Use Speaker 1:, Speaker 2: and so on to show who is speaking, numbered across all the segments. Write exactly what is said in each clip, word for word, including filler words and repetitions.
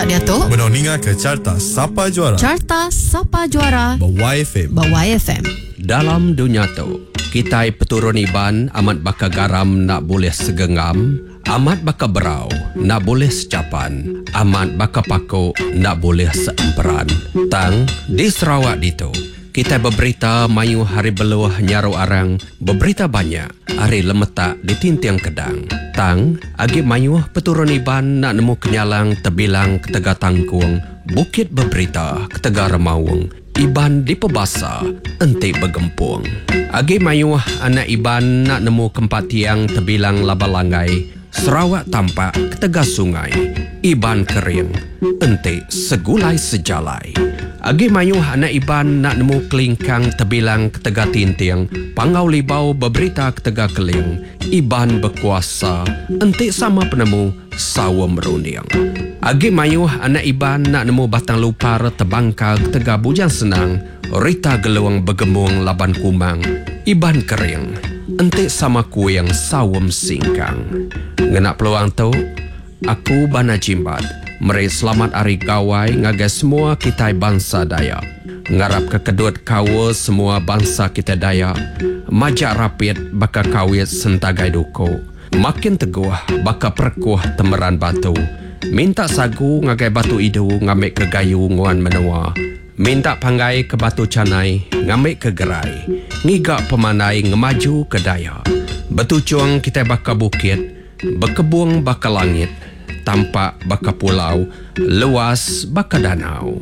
Speaker 1: dia tu?
Speaker 2: Benoninga ke Carta Sapa Juara.
Speaker 1: Carta Sapa Juara
Speaker 2: Bawai F M.
Speaker 1: Bawai F M.
Speaker 3: Dalam dunia tu, kita peturun iban amat baka garam nak boleh segengam, amat baka berau nak boleh secapan, amat baka pako nak boleh seemperan. Tang di Sarawak ditu, kita berberita mayu hari beluah nyaru arang, berberita banyak hari lemetak di tintiang kedang. Tang agi mayu peturun iban nak nemu kenyalang tebilang ketega tangkuang, bukit berberita ketega remawang. Iban di pebasa, entik bergempung. Agi mayuh anak iban nak nemu kempat tiang tebilang labalangai, Sarawak tampak ketega sungai. Iban kering, entik segulai sejalai. Agi mayuh anak iban nak nemu kelingkang tebilang ketega tintiang, pangau libau berberita ketega keling. Iban berkuasa, entik sama penemu sawa merunding. Agi mayuh anak iban nak nemu batang lupar tebangka ketega bujang senang, rita geluang bergembung laban kumang. Iban kering, entik sama kuing sawam singkang. Ngenak peluang tu, aku bana jimbat. Meri selamat hari gawai ngagai semua kita bangsa Dayak. Ngarap ke kedut kawa semua bangsa kita Dayak. Majak rapid baka kawit sentagai duko. Makin teguh baka perkuh temeran batu. Minta sagu ngagai batu idu ngambil ke gayu nguan menua. Minta panggai ke batu canai ngambil ke gerai. Ngigak pemanai ngemaju ke Dayak. Betucuang kita baka bukit. Berkebung baka langit. Tampak baka pulau, luas baka danau.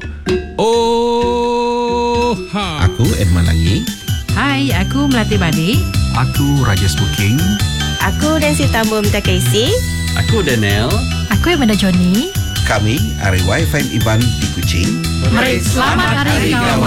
Speaker 3: Oh, ha.
Speaker 4: Aku Edman Langi.
Speaker 5: Hai, aku Melati Badi.
Speaker 6: Aku Rajas Booking.
Speaker 7: Aku Dancy Tambum Takesi.
Speaker 6: Aku Daniel.
Speaker 5: Aku Amanda Johnny.
Speaker 4: Kami Ari Y F M Iban di Kuching.
Speaker 5: Mari selamat hari kawan.